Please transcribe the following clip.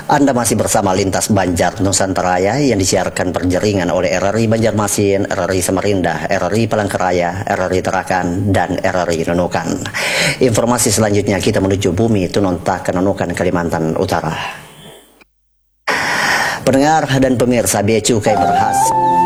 Anda masih bersama Lintas Banjar Nusantara yang disiarkan berjaringan oleh RRI Banjarmasin, RRI Samarinda, RRI Palangkaraya, RRI Tarakan, dan RRI Nunukan. Informasi selanjutnya kita menuju Bumi Tununta Nunukan, Kalimantan Utara. Pendengar dan pemirsa, Bea Cukai berhasil